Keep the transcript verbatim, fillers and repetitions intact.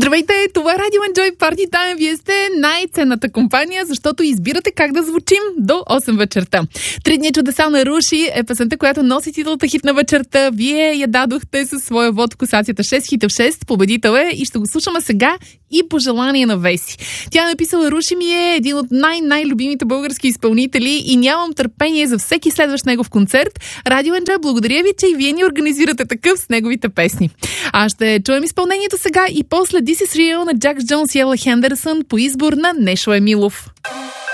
Здравейте, това е Radio Enjoy Party Time. Вие сте най-ценната компания, защото избирате как да звучим до осем вечерта. Три дни чудеса на Руши е песента, която носи титлата хит на вечерта. Вие я дадохте със своя вод в класацията шест хита в шест. Победител е и ще го слушаме сега и по желание на Веси. Тя е написала: Руши ми е един от най-най-любимите български изпълнители и нямам търпение за всеки следващ негов концерт. Radio Enjoy, благодаря ви, че и вие ни организирате такъв с неговите песни. А ще чуем изпълнението сега и после This is Real на Джакс Джонс и Ела Хендерсън по избор на Нешо Емилов.